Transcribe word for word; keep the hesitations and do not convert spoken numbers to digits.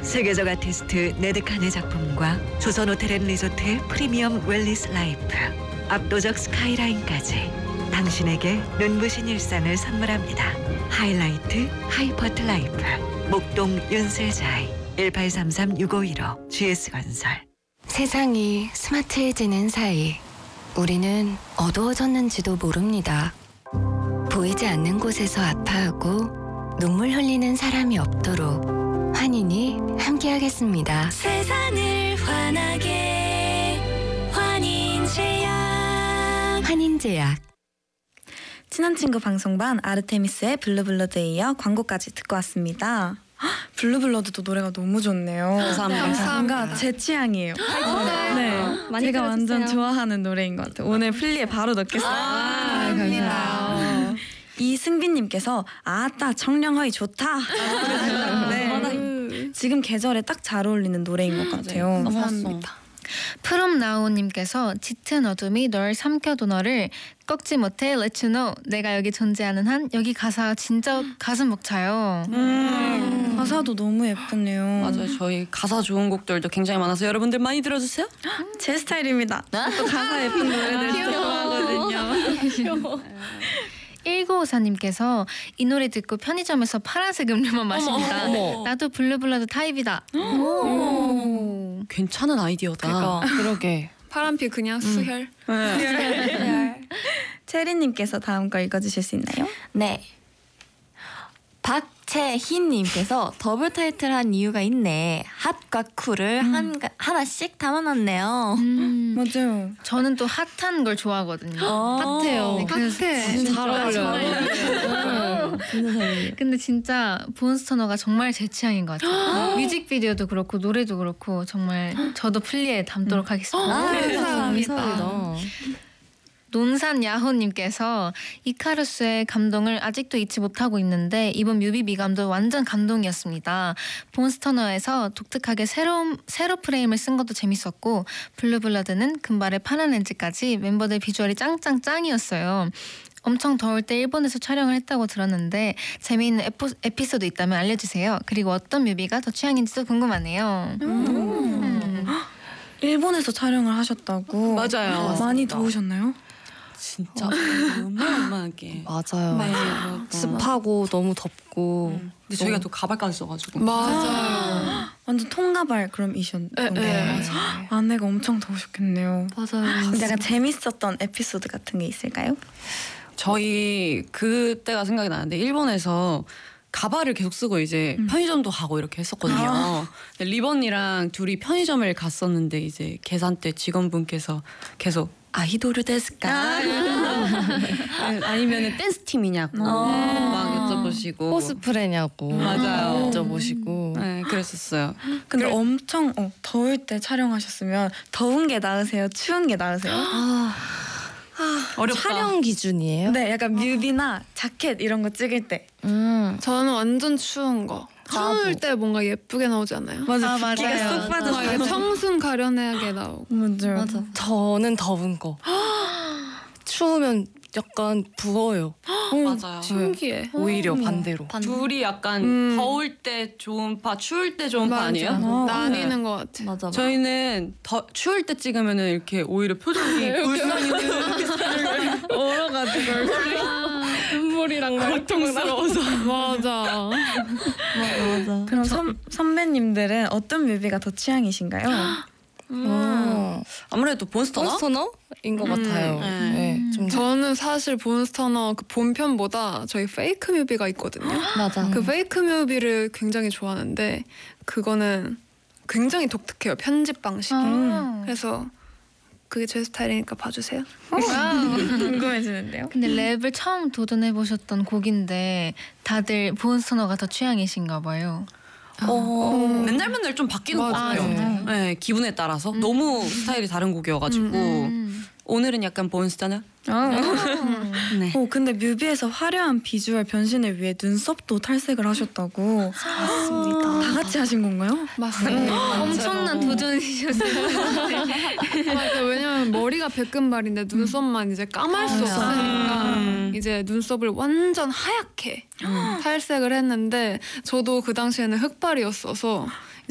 세계적 아티스트 네드칸의 작품과 조선 호텔 앤 리조트의 프리미엄 웰니스 라이프, 압도적 스카이라인까지 당신에게 눈부신 일상을 선물합니다. 하이라이트 하이퍼트 라이프 목동 윤세자이 일팔삼삼 육오일오 지에스건설. 세상이 스마트해지는 사이 우리는 어두워졌는지도 모릅니다. 보이지 않는 곳에서 아파하고 눈물 흘리는 사람이 없도록 환인이 함께하겠습니다. 세상을 환하게 환인제약. 환인제약. 친한 친구 방송반 아르테미스의 블루블러드에 이어 광고까지 듣고 왔습니다. 블루블러드도 노래가 너무 좋네요. 감사합니다. 뭔가 제 취향이에요. 아, 네, 많이 제가 들어주세요. 완전 좋아하는 노래인 것 같아요. 오늘 플리에 바로 넣겠어요. 아, 감사합니다. 이승빈님께서 아따 청량허이 좋다. 네, 지금 계절에 딱 잘 어울리는 노래인 것 같아요. 감사합니다. 푸름나우님께서 짙은 어둠이 널 삼켜도 너를 꺾지 못해 Let you know. 내가 여기 존재하는 한 여기 가사 진짜 가슴 벅차요. 음, 가사도 너무 예쁘네요. 맞아요. 저희 가사 좋은 곡들도 굉장히 많아서 여러분들 많이 들어주세요. 제 스타일입니다. 또 가사 예쁜 노래들 진짜 좋아하거든요. 일구오사님께서 이 노래 듣고 편의점에서 파란색 음료만 마십니다. 어머. 나도 블루블러드 타입이다. 오. 괜찮은 아이디어다. 그러니까. 그러게. 파란피 그냥 수혈. 체리님께서 다음 거 읽어주실 수 있나요? 네. 박채희님께서 더블 타이틀한 이유가 있네. 핫과 쿨을 음. 한, 하나씩 담아놨네요. 음, 맞아요. 저는 또 핫한 걸 좋아하거든요. 핫해요. 네, 그래서 핫해. 진짜 잘 어울려요. 근데 진짜 본스터너가 정말 제 취향인 것 같아요. 뮤직비디오도 그렇고 노래도 그렇고 정말 저도 플리에 담도록 하겠습니다. 아, 감사합니다. 논산야호님께서 이카루스의 감동을 아직도 잊지 못하고 있는데 이번 뮤비 미감도 완전 감동이었습니다. 본스터너에서 독특하게 새로운 세로 프레임을 쓴 것도 재밌었고 블루블러드는 금발의 파란 렌즈까지 멤버들 비주얼이 짱짱 짱이었어요. 엄청 더울 때 일본에서 촬영을 했다고 들었는데 재미있는 에포, 에피소드 있다면 알려주세요. 그리고 어떤 뮤비가 더 취향인지도 궁금하네요. 음. 일본에서 촬영을 하셨다고. 맞아요. 많이 더우셨나요? 진짜 어마어마하게. 맞아요. 맞아요. 습하고 너무 덥고. 음. 근데 저희가 또 가발까지 써가지고. 맞아요. 완전 통가발 그럼 이셨 네, 건가요? 네. 아내가 엄청 더우셨겠네요. 맞아요. 약간 재밌었던 에피소드 같은 게 있을까요? 저희 그때가 생각이 나는데 일본에서 가발을 계속 쓰고 이제 음. 편의점도 가고 이렇게 했었거든요. 아. 근데 리번이랑 둘이 편의점을 갔었는데 이제 계산대 직원분께서 계속 아이돌 데스까? 아니면은 댄스 팀이냐고 막 여쭤보시고 코스프레냐고. 맞아요. 여쭤보시고. 음. 네, 그랬었어요. 근데 엄청 어, 더울 때 촬영하셨으면 더운 게 나으세요? 추운 게 나으세요? 어렵다. 촬영 기준이에요? 네, 약간 뮤비나 자켓 이런 거 찍을 때. 음. 저는 완전 추운 거. 추울 때 뭔가 예쁘게 나오지 않아요? 맞아, 아, 붓기가 맞아요. 쏙 막 빠져서. 이렇게 청순 가려내게 나오고. 맞아요. 맞아. 저는 더운 거. 추우면 약간 부어요. 맞아요. 신기해. 오히려 반대로. 둘이 약간 음. 더울 때 좋은 파, 추울 때 좋은 파 맞아. 아니에요? 나뉘는 것 같아. 맞아. 맞아. 저희는 더 추울 때 찍으면은 이렇게 오히려 표정이 불쌍히 얼어가지고 눈물이랑 고통스러워서. 맞아. 맞아. 그럼 선, 선배님들은 어떤 뮤비가 더 취향이신가요? 음. 아무래도 본스터너? 몬스터너인 것 같아요. 네. 네. 좀 저는 사실 본스터너 그 본편보다 저희 페이크 뮤비가 있거든요. 맞아. 그 페이크 뮤비를 굉장히 좋아하는데 그거는 굉장히 독특해요. 편집 방식이. 아. 그래서 그게 제 스타일이니까 봐주세요. 궁금해지는데요. 근데 랩을 처음 도전해 보셨던 곡인데 다들 본스터너가 더 취향이신가 봐요. 어, 맨날 맨날 좀 바뀌는 것 맞아요. 같아요. 아, 진짜요? 네, 기분에 따라서 음. 너무 스타일이 다른 곡이어가지고 음. 오늘은 약간 본스터너? 네. 어, 근데 뮤비에서 화려한 비주얼 변신을 위해 눈썹도 탈색을 하셨다고. 맞습니다. 다 같이 하신 건가요? 맞습니다. 엄청난 도전이셨어요. 맞아. 왜냐면 머리가 백금발인데 눈썹만 이제 까말 수 없으니까 음. 이제 눈썹을 완전 하얗게 탈색을 했는데 저도 그 당시에는 흑발이었어서